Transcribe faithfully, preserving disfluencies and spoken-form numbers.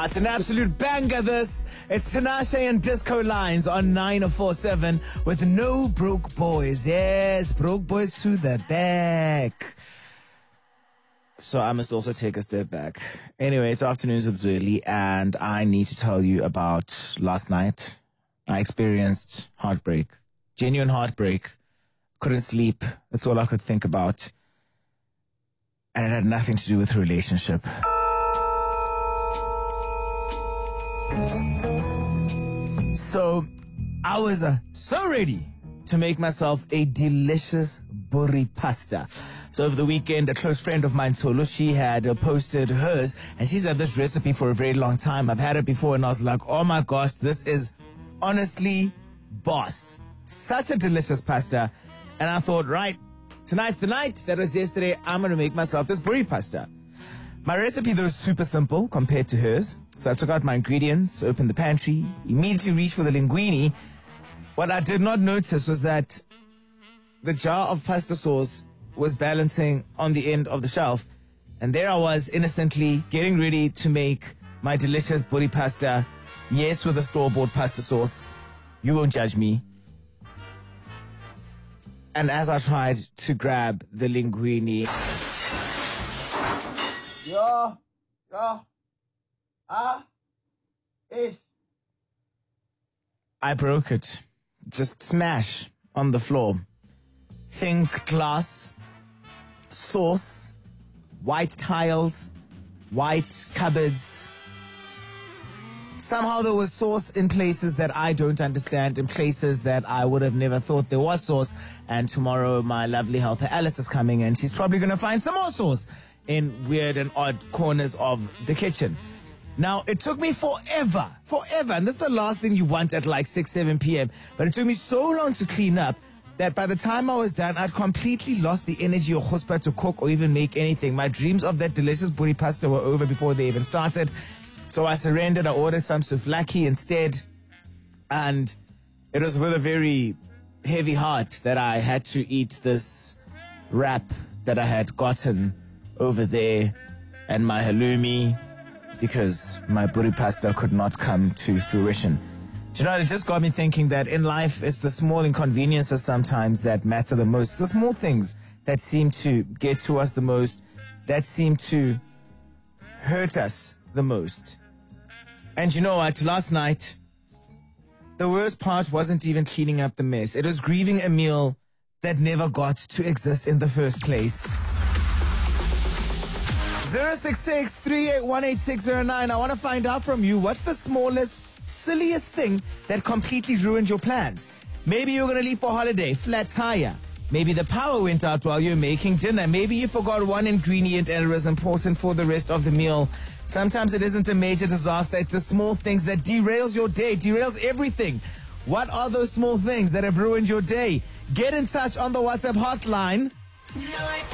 It's an absolute banger, this. It's Tinashe and Disco Lines on nine four seven with no broke boys. Yes, broke boys to the back. So I must also take a step back. Anyway, it's Afternoons with Zweli, and I need to tell you about last night. I experienced heartbreak. Genuine heartbreak. Couldn't sleep. That's all I could think about. And it had nothing to do with a relationship. So I was uh, so ready to make myself a delicious buri pasta. So over the weekend, a close friend of mine, Tolu, she had uh, posted hers, and she's had this recipe for a very long time. I've had it before, and I was like, oh my gosh, this is honestly boss. Such a delicious pasta. And I thought, right, tonight's the night. That was yesterday. I'm going to make myself this buri pasta. My recipe, though, is super simple compared to hers. So I took out my ingredients, opened the pantry, immediately reached for the linguine. What I did not notice was that the jar of pasta sauce was balancing on the end of the shelf. And there I was, innocently getting ready to make my delicious buri pasta. Yes, with a store-bought pasta sauce. You won't judge me. And as I tried to grab the linguine... Yo, yo, ah, ish. I broke it. Just smash on the floor. Think glass, sauce, white tiles, white cupboards. Somehow there was sauce in places that I don't understand, in places that I would have never thought there was sauce. And tomorrow my lovely helper Alice is coming, and she's probably going to find some more sauce in weird and odd corners of the kitchen. Now, it took me forever, forever, and this is the last thing you want at like six, seven p.m., but it took me so long to clean up that by the time I was done, I'd completely lost the energy or chutzpah to cook or even make anything. My dreams of that delicious buri pasta were over before they even started. So I surrendered. I ordered some souvlaki instead, and it was with a very heavy heart that I had to eat this wrap that I had gotten over there and my halloumi, because my buri pasta could not come to fruition. Do you know, it just got me thinking that in life, it's the small inconveniences sometimes that matter the most. The small things that seem to get to us the most, that seem to hurt us the most. And you know what? Last night, the worst part wasn't even cleaning up the mess. It was grieving a meal that never got to exist in the first place. zero six six, three eight one, eight six zero nine. I want to find out from you, what's the smallest, silliest thing that completely ruined your plans? Maybe you're going to leave for holiday, flat tire. Maybe the power went out while you're making dinner. Maybe you forgot one ingredient and it was important for the rest of the meal. Sometimes it isn't a major disaster. It's the small things that derails your day, derails everything. What are those small things that have ruined your day? Get in touch on the WhatsApp hotline.